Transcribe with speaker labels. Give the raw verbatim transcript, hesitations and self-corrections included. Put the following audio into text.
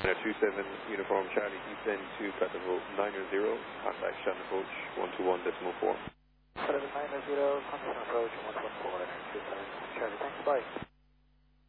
Speaker 1: two seven Uniform Charlie, descend to flight level nine zero, contact Shannon approach one two one decimal four.
Speaker 2: Flight level nine zero, contact approach one two one four, two seven Charlie, thanks, bye.